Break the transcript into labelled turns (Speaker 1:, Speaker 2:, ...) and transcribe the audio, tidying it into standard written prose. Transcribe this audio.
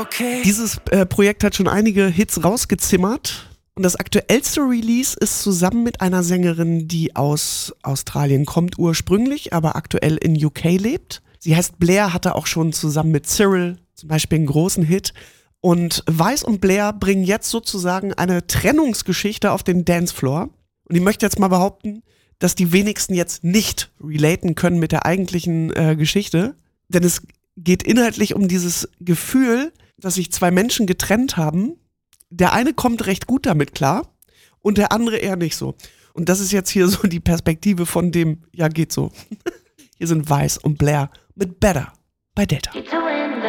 Speaker 1: Okay. Dieses Projekt hat schon einige Hits rausgezimmert. Und das aktuellste Release ist zusammen mit einer Sängerin, die aus Australien kommt ursprünglich, aber aktuell in UK lebt. Sie heißt Blair, hatte auch schon zusammen mit Cyril zum Beispiel einen großen Hit. Und Weiss und Blair bringen jetzt sozusagen eine Trennungsgeschichte auf den Dancefloor. Und ich möchte jetzt mal behaupten, dass die wenigsten jetzt nicht relaten können mit der eigentlichen Geschichte. Denn es geht inhaltlich um dieses Gefühl, dass sich zwei Menschen getrennt haben. Der eine kommt recht gut damit klar und der andere eher nicht so. Und das ist jetzt hier so die Perspektive von dem, ja geht so. Hier sind Weiss und Blair mit Better bei Delta.